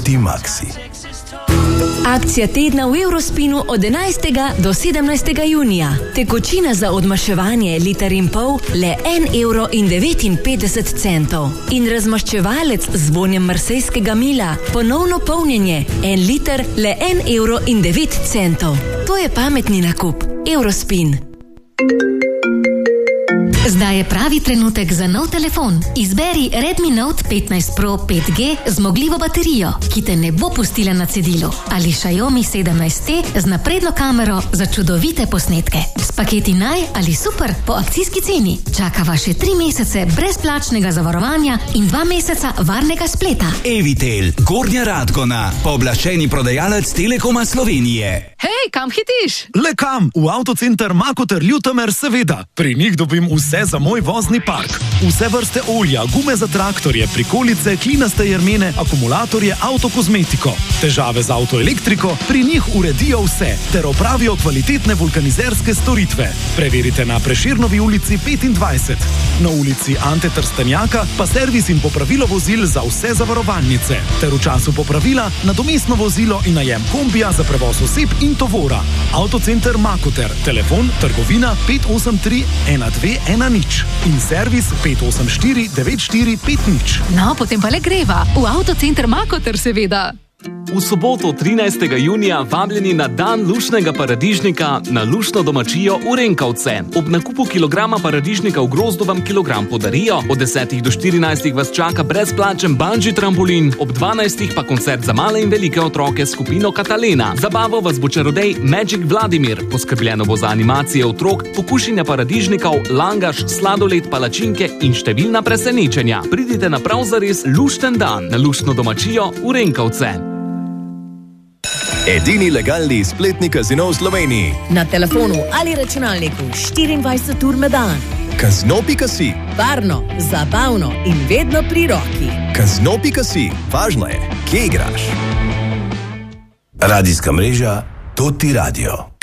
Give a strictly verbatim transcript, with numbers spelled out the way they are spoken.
Optimaxi. Akcija tedna v Eurospinu od enajstega do sedemnajstega junija. Tekočina za odmaševanje liter in pol le en evro in devetinpetdeset centov. In razmaščevalec z vonjem marsejskega mila, ponovno polnjenje, en liter le en evro in devet centov. To je pametni nakup. Eurospin. Zdaj je pravi trenutek za nov telefon. Izberi Redmi Note petnajst Pro pet G z zmogljivo baterijo, ki te ne bo pustila na cedilu, ali Xiaomi sedemnajst T z napredno kamero za čudovite posnetke. S paketi Naj ali Super po akcijski ceni čaka vaše tri mesece brezplačnega zavarovanja in dva meseca varnega spleta. Evitel, Gornja Radgona, pooblaščeni prodajalec Telekoma Slovenije. Hej, kam hitiš? Le kam? V Avtocenter Makoter Ljutomer, seveda. Pri njih dobim vse za moj vozni park. Vse vrste olja, gume za traktorje, prikolice, klinaste jermene, akumulatorje, avtokozmetiko. Težave z avtoelektriko, pri njih uredijo vse, ter opravijo kvalitetne vulkanizerske storitve. Preverite na Prešernovi ulici petindvajset. Na ulici Ante Trstenjaka pa servis in popravilo vozil za vse zavarovalnice. Ter v času popravila nadomestno vozilo in najem kombija za prevoz oseb in tovora. Avtocenter Makoter, telefon trgovina pet osem tri ena dve ena nič in servis pet osem štiri devet štiri pet nič. No, potem pa le greva. V Avtocenter Makoter, seveda. V soboto trinajstega junija vabljeni na dan lušnega paradižnika na lušno domačijo v Renkovce. Ob nakupu kilograma paradižnika v grozdu vam kilogram podarijo, od desetih do štirinajstih vas čaka brezplačen bungee trampolin, ob dvanajstih pa koncert za male in velike otroke s skupino Katalena. Zabavo vas bo čarodej Magic Vladimir, poskrbljeno bo za animacije otrok, pokušanja paradižnikov, langaš, sladoled, palačinke in številna presenečenja. Pridite na prav zares lušten dan na lušno domačijo v Renkovce. Edini legalni spletni kazino v Sloveniji. Na telefonu ali računalniku štiriindvajset ur na dan. Kazino pika si. Varno, zabavno in vedno pri roki. Kazino pika si. Važno je, kje igraš. Radijska mreža Toti Radio.